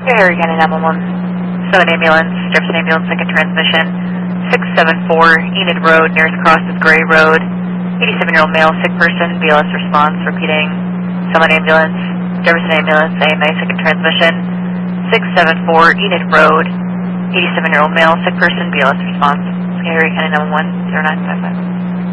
Harry County 911. 7 ambulance, Jefferson Ambulance, second transmission. 674 Enid Road, nearest cross is Gray Road. 87-year-old male, sick person, BLS response, repeating. 7 ambulance, Jefferson Ambulance, AMA, second transmission. 674 Enid Road. 87-year-old male, sick person, BLS response. Harry County 911, 0955.